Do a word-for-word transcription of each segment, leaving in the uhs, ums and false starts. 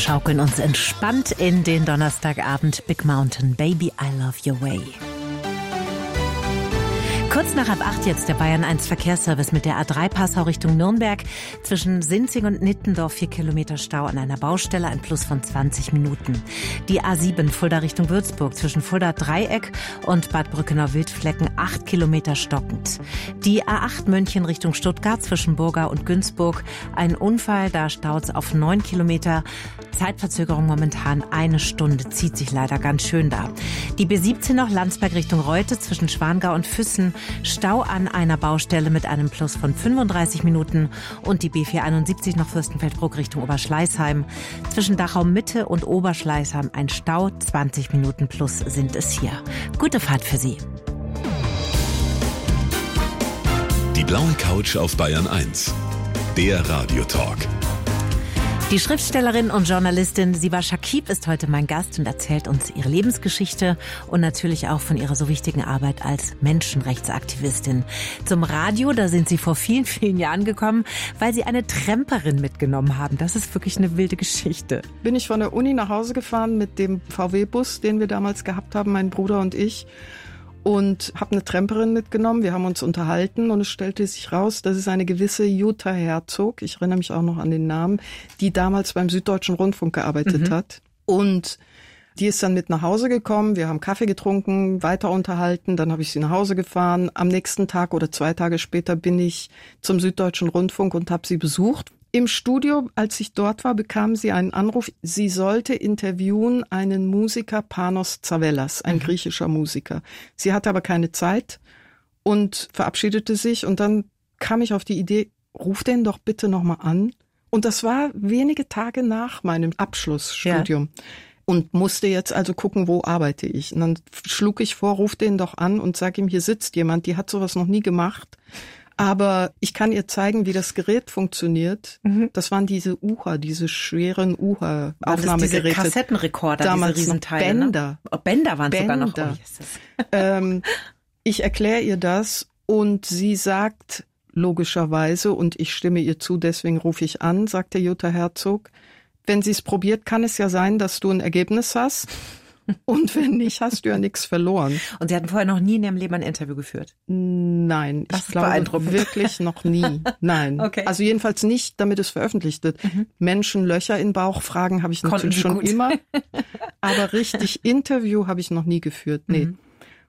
schaukeln uns entspannt in den Donnerstagabend. Big Mountain, Baby, I Love Your Way. Kurz nach halb acht jetzt der Bayern eins Verkehrsservice mit der A drei Passau Richtung Nürnberg. Zwischen Sinzing und Nittendorf vier Kilometer Stau an einer Baustelle, ein Plus von zwanzig Minuten. Die A sieben Fulda Richtung Würzburg zwischen Fulda Dreieck und Bad Brückenau-Wildflecken acht Kilometer stockend. Die A acht München Richtung Stuttgart zwischen Burgau und Günzburg. Ein Unfall, da staut's auf neun Kilometer. Zeitverzögerung momentan eine Stunde, zieht sich leider ganz schön da. Die B siebzehn noch Landsberg Richtung Reute zwischen Schwangau und Füssen. Stau an einer Baustelle mit einem Plus von fünfunddreißig Minuten. Und die B vierhunderteinundsiebzig noch Fürstenfeldbruck Richtung Oberschleißheim. Zwischen Dachau Mitte und Oberschleißheim ein Stau, zwanzig Minuten plus sind es hier. Gute Fahrt für Sie. Die blaue Couch auf Bayern eins. Der Radiotalk. Die Schriftstellerin und Journalistin Siva Shakib ist heute mein Gast und erzählt uns ihre Lebensgeschichte und natürlich auch von ihrer so wichtigen Arbeit als Menschenrechtsaktivistin. Zum Radio, da sind sie vor vielen, vielen Jahren gekommen, weil sie eine Tramperin mitgenommen haben. Das ist wirklich eine wilde Geschichte. Bin ich von der Uni nach Hause gefahren mit dem V W-Bus, den wir damals gehabt haben, mein Bruder und ich. Und habe eine Tramperin mitgenommen, wir haben uns unterhalten und es stellte sich raus, das ist eine gewisse Jutta Herzog, ich erinnere mich auch noch an den Namen, die damals beim Süddeutschen Rundfunk gearbeitet mhm. hat. Und die ist dann mit nach Hause gekommen, wir haben Kaffee getrunken, weiter unterhalten, dann habe ich sie nach Hause gefahren. Am nächsten Tag oder zwei Tage später bin ich zum Süddeutschen Rundfunk und habe sie besucht. Im Studio, als ich dort war, bekam sie einen Anruf, sie sollte interviewen einen Musiker, Panos Tsavellas, ein mhm. griechischer Musiker. Sie hatte aber keine Zeit und verabschiedete sich und dann kam ich auf die Idee, ruf den doch bitte nochmal an. Und das war wenige Tage nach meinem Abschlussstudium. Ja. Und musste jetzt also gucken, wo arbeite ich. Und dann schlug ich vor, ruf den doch an und sag ihm, hier sitzt jemand, die hat sowas noch nie gemacht. Aber ich kann ihr zeigen, wie das Gerät funktioniert. Mhm. Das waren diese U H A, diese schweren U H A-Aufnahmegeräte. Diese Kassettenrekorder, damals diese Riesenteile. Bänder. Ne? Oh, Bänder waren Bänder. sogar noch. Oh, ähm, ich erkläre ihr das und sie sagt logischerweise, und ich stimme ihr zu, deswegen rufe ich an, sagt der Jutta Herzog, wenn sie es probiert, kann es ja sein, dass du ein Ergebnis hast. Und wenn nicht, hast du ja nichts verloren. Und Sie hatten vorher noch nie in Ihrem Leben ein Interview geführt? Nein, das ich glaube wirklich noch nie. Nein, okay. Also jedenfalls nicht, damit es veröffentlicht wird. Mhm. Menschen Löcher in Bauch fragen habe ich Konnten natürlich Sie schon gut. immer. Aber richtig Interview habe ich noch nie geführt. Nee. Mhm.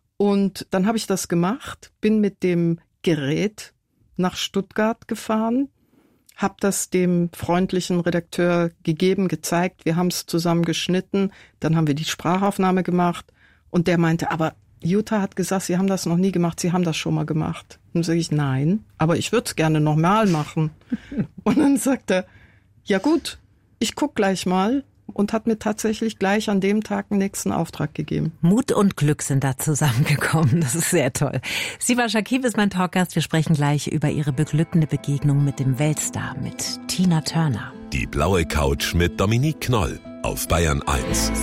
Und dann habe ich das gemacht, bin mit dem Gerät nach Stuttgart gefahren. Hab das dem freundlichen Redakteur gegeben, gezeigt, wir haben es zusammen geschnitten, dann haben wir die Sprachaufnahme gemacht und der meinte, aber Jutta hat gesagt, Sie haben das noch nie gemacht, Sie haben das schon mal gemacht. Und dann sage ich, nein, aber ich würde es gerne nochmal machen. Und dann sagt er, ja gut, ich guck gleich mal und hat mir tatsächlich gleich an dem Tag einen nächsten Auftrag gegeben. Mut und Glück sind da zusammengekommen. Das ist sehr toll. Siva Shakib ist mein Talkgast. Wir sprechen gleich über ihre beglückende Begegnung mit dem Weltstar, mit Tina Turner. Die blaue Couch mit Dominique Knoll auf Bayern eins.